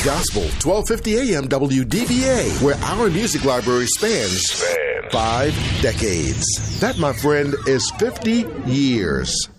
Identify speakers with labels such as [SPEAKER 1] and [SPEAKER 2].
[SPEAKER 1] Gospel, 1250 AM WDVA, where our music library spans 5 decades. That, my friend, is 50 years.